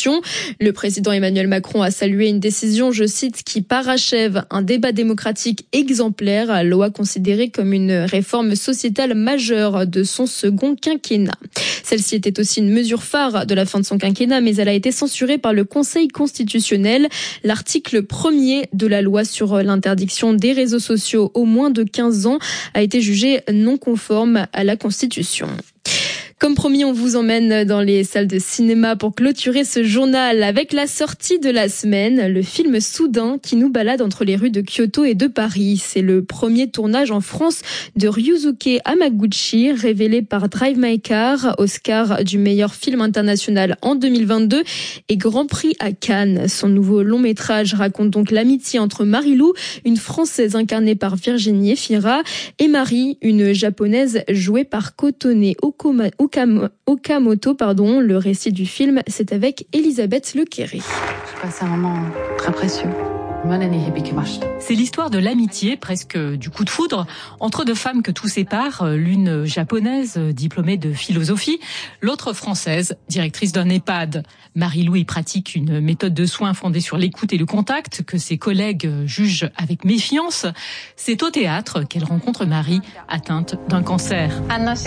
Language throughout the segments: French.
Constitution. Le président Emmanuel Macron a salué une décision, je cite, qui parachève un débat démocratique exemplaire, loi considérée comme une réforme sociétale majeure de son second quinquennat. Celle-ci était aussi une mesure phare de la fin de son quinquennat, mais elle a été censurée par le Conseil constitutionnel. L'article 1er de la loi sur l'interdiction des réseaux sociaux aux moins de 15 ans a été jugé non conforme à la Constitution. Comme promis, on vous emmène dans les salles de cinéma pour clôturer ce journal avec la sortie de la semaine, le film Soudain qui nous balade entre les rues de Kyoto et de Paris. C'est le premier tournage en France de Ryusuke Hamaguchi, révélé par Drive My Car, Oscar du meilleur film international en 2022 et Grand Prix à Cannes. Son nouveau long métrage raconte donc l'amitié entre Marie-Lou, une Française incarnée par Virginie Efira, et Marie, une Japonaise jouée par Kotone Okamoto. Le récit du film, c'est avec Elisabeth Lequéré. J'ai passé un moment très précieux. C'est l'histoire de l'amitié, presque du coup de foudre, entre deux femmes que tout sépare, l'une japonaise, diplômée de philosophie, l'autre française, directrice d'un EHPAD. Marie-Lou y pratique une méthode de soins fondée sur l'écoute et le contact, que ses collègues jugent avec méfiance. C'est au théâtre qu'elle rencontre Marie, atteinte d'un cancer.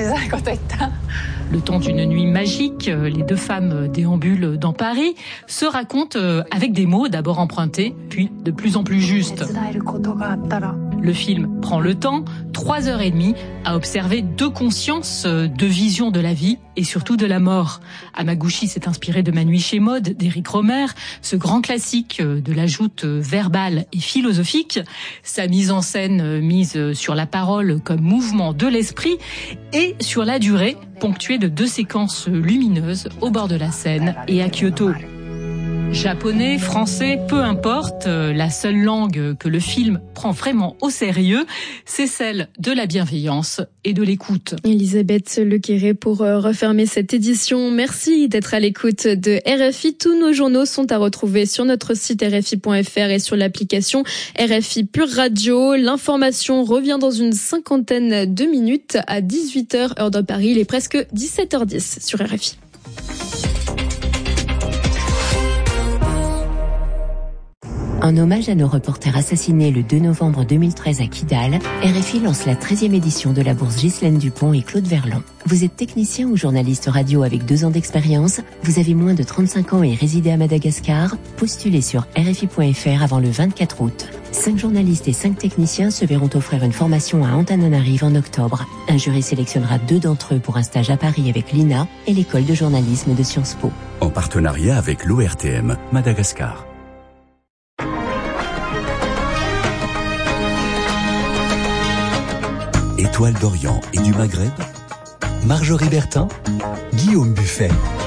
Le temps d'une nuit magique, les deux femmes déambulent dans Paris, se racontent avec des mots d'abord empruntés, puis de plus en plus justes. Le film prend le temps, 3h30, à observer deux consciences, deux visions de la vie et surtout de la mort. Hamaguchi s'est inspiré de Ma nuit chez Maud d'Éric Rohmer, ce grand classique de la joute verbale et philosophique. Sa mise en scène mise sur la parole comme mouvement de l'esprit et sur la durée, ponctuée de deux séquences lumineuses au bord de la Seine et à Kyoto. Japonais, français, peu importe, la seule langue que le film prend vraiment au sérieux, c'est celle de la bienveillance et de l'écoute. Elisabeth Lequéré pour refermer cette édition. Merci d'être à l'écoute de RFI. Tous nos journaux sont à retrouver sur notre site rfi.fr et sur l'application RFI Pure Radio. L'information revient dans une cinquantaine de minutes à 18h heure de Paris. Il est presque 17h10 sur RFI. En hommage à nos reporters assassinés le 2 novembre 2013 à Kidal, RFI lance la 13e édition de la bourse Ghislaine Dupont et Claude Verlon. Vous êtes technicien ou journaliste radio avec 2 ans d'expérience, vous avez moins de 35 ans et résidez à Madagascar, postulez sur RFI.fr avant le 24 août. 5 journalistes et 5 techniciens se verront offrir une formation à Antananarive en octobre. Un jury sélectionnera 2 d'entre eux pour un stage à Paris avec l'INA et l'école de journalisme de Sciences Po. En partenariat avec l'ORTM Madagascar. Étoile d'Orient et du Maghreb, Marjorie Bertin, Guillaume Buffet.